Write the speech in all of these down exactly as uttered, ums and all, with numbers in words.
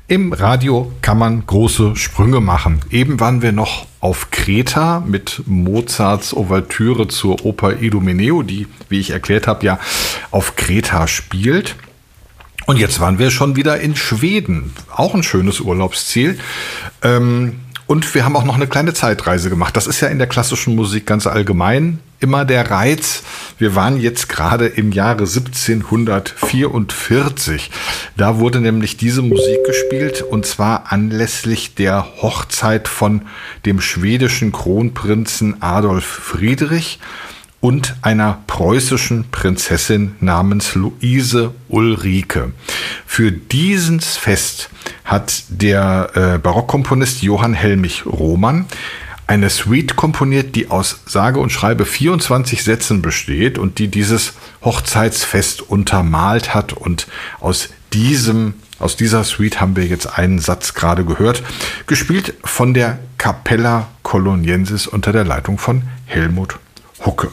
Im Radio kann man große Sprünge machen. Eben waren wir noch auf Kreta mit Mozarts Ouvertüre zur Oper Idomeneo, die, wie ich erklärt habe, ja auf Kreta spielt. Und jetzt waren wir schon wieder in Schweden. Auch ein schönes Urlaubsziel. Ähm, und wir haben auch noch eine kleine Zeitreise gemacht. Das ist ja in der klassischen Musik ganz allgemein immer der Reiz. Wir waren jetzt gerade im Jahre siebzehnhundertvierundvierzig. Da wurde nämlich diese Musik gespielt und zwar anlässlich der Hochzeit von dem schwedischen Kronprinzen Adolf Friedrich und einer preußischen Prinzessin namens Luise Ulrike. Für dieses Fest hat der äh, Barockkomponist Johann Helmich Rohmann eine Suite komponiert, die aus sage und schreibe vierundzwanzig Sätzen besteht und die dieses Hochzeitsfest untermalt hat. Und aus diesem, aus dieser Suite haben wir jetzt einen Satz gerade gehört, gespielt von der Capella Coloniensis unter der Leitung von Helmut Hucke.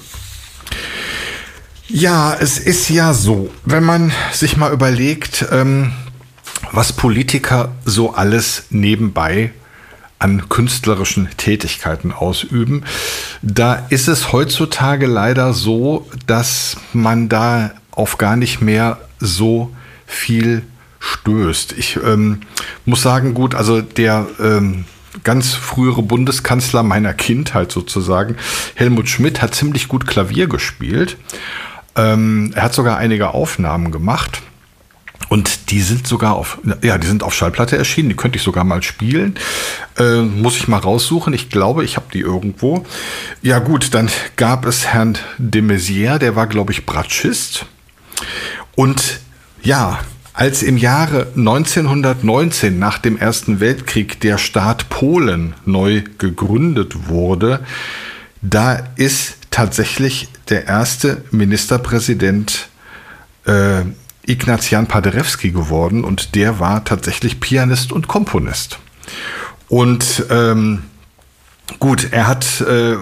Ja, es ist ja so, wenn man sich mal überlegt, ähm, was Politiker so alles nebenbei an künstlerischen Tätigkeiten ausüben, da ist es heutzutage leider so, dass man da auf gar nicht mehr so viel stößt. Ich ähm, muss sagen, gut, also der ähm, ganz frühere Bundeskanzler meiner Kindheit sozusagen, Helmut Schmidt, hat ziemlich gut Klavier gespielt. Ähm, er hat sogar einige Aufnahmen gemacht. Und die sind sogar auf, ja, die sind auf Schallplatte erschienen. Die könnte ich sogar mal spielen. Äh, muss ich mal raussuchen. Ich glaube, ich habe die irgendwo. Ja gut, dann gab es Herrn de Maizière, der war, glaube ich, Bratschist. Und ja, als im Jahre neunzehnhundertneunzehn nach dem Ersten Weltkrieg der Staat Polen neu gegründet wurde, da ist tatsächlich der erste Ministerpräsident äh, Ignaz Jan Paderewski geworden und der war tatsächlich Pianist und Komponist. Und ähm, gut, er hat äh,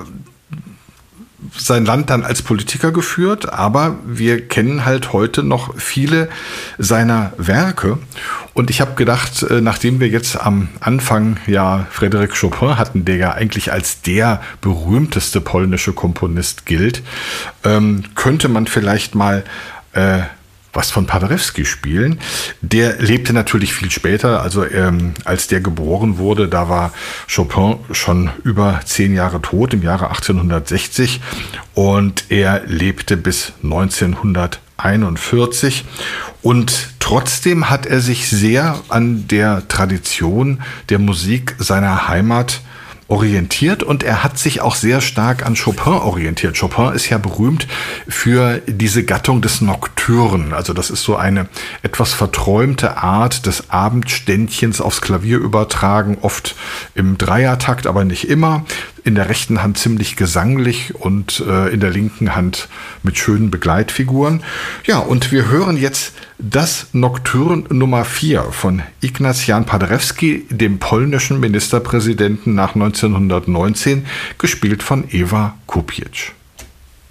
sein Land dann als Politiker geführt, aber wir kennen halt heute noch viele seiner Werke. Und ich habe gedacht, äh, nachdem wir jetzt am Anfang ja Frédéric Chopin hatten, der ja eigentlich als der berühmteste polnische Komponist gilt, ähm, könnte man vielleicht mal äh, was von Paderewski spielen. Der lebte natürlich viel später, also ähm, als der geboren wurde, da war Chopin schon über zehn Jahre tot, im Jahre achtzehnhundertsechzig, und er lebte bis neunzehnhunderteinundvierzig und trotzdem hat er sich sehr an der Tradition der Musik seiner Heimat orientiert und er hat sich auch sehr stark an Chopin orientiert. Chopin ist ja berühmt für diese Gattung des Nocturnen. Also das ist so eine etwas verträumte Art des Abendständchens aufs Klavier übertragen, oft im Dreiertakt, aber nicht immer. In der rechten Hand ziemlich gesanglich und äh, in der linken Hand mit schönen Begleitfiguren. Ja, und wir hören jetzt das Nocturne Nummer vier von Ignaz Jan Paderewski, dem polnischen Ministerpräsidenten nach neunzehnhundertneunzehn, gespielt von Ewa Kupiec.